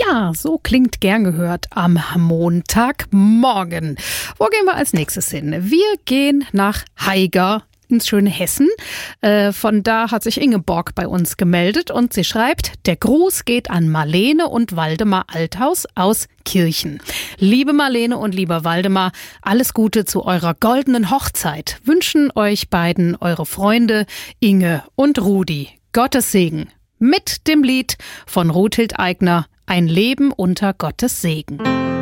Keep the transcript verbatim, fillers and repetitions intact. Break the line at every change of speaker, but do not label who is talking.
Ja, so klingt gern gehört am Montagmorgen. Wo gehen wir als nächstes hin? Wir gehen nach Haiger ins schöne Hessen. Äh, von da hat sich Ingeborg bei uns gemeldet und sie schreibt, der Gruß geht an Marlene und Waldemar Althaus aus Kirchen. Liebe Marlene und lieber Waldemar, alles Gute zu eurer goldenen Hochzeit. Wünschen euch beiden eure Freunde Inge und Rudi. Gottes Segen. Mit dem Lied von Rothild Eigner, Ein Leben unter Gottes Segen.